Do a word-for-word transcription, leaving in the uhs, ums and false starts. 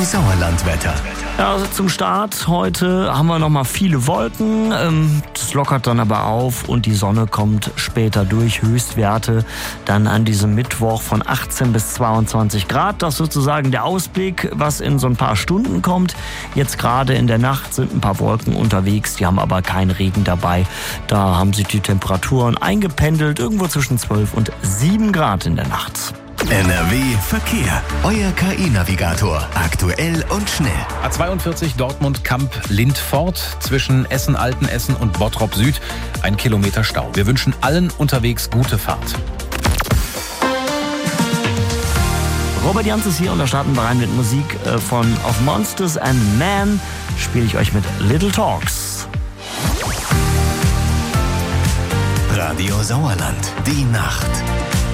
Sauerlandwetter. Ja, also zum Start heute haben wir noch mal viele Wolken. Ähm, das lockert dann aber auf und die Sonne kommt später durch. Höchstwerte dann an diesem Mittwoch von achtzehn bis zweiundzwanzig Grad. Das ist sozusagen der Ausblick, was in so ein paar Stunden kommt. Jetzt gerade in der Nacht sind ein paar Wolken unterwegs, die haben aber keinen Regen dabei. Da haben sich die Temperaturen eingependelt, irgendwo zwischen zwölf und sieben Grad in der Nacht. N R W Verkehr. Euer K I-Navigator. Aktuell und schnell. A zweiundvierzig Dortmund-Kamp-Lindfort zwischen Essen-Altenessen und Bottrop Süd. Ein Kilometer Stau. Wir wünschen allen unterwegs gute Fahrt. Robert Jans ist hier und da starten wir rein mit Musik von Of Monsters and Men. Spiele ich euch mit Little Talks. Radio Sauerland. Die Nacht.